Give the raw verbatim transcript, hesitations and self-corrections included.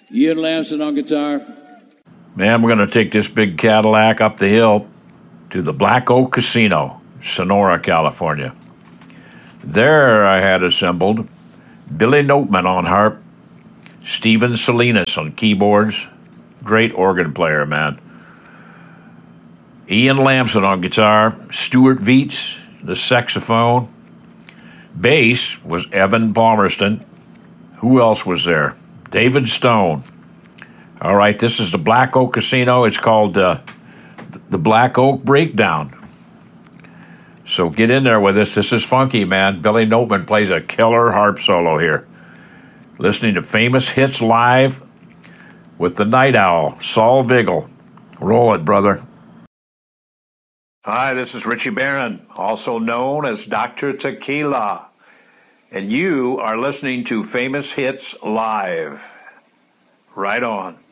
Ian Lamson on guitar. Man, we're going to take this big Cadillac up the hill to the Black Oak Casino, Sonora, California. There I had assembled Billy Noteman on harp, Steven Salinas on keyboards, great organ player, man. Ian Lamson on guitar, Stuart Veets, the saxophone. Bass was Evan Palmerston. Who else was there? David Stone. All right, this is the Black Oak Casino. It's called uh, the Black Oak Breakdown. So get in there with us. This is funky, man. Billy Noteman plays a killer harp solo here. Listening to Famous Hits Live with the Night Owl, Saul Vigil. Roll it, brother. Hi, this is Richie Barron, also known as Doctor Tequila. And you are listening to Famous Hits Live. Right on.